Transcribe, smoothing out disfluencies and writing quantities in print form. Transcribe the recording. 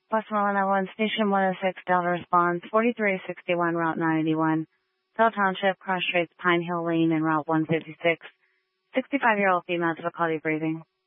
Westmoreland 1, Station 106, Delta responds, 4361, Route 981, Bell Township, Cross Straits, Pine Hill Lane, and Route 156. 65-year-old female difficulty breathing.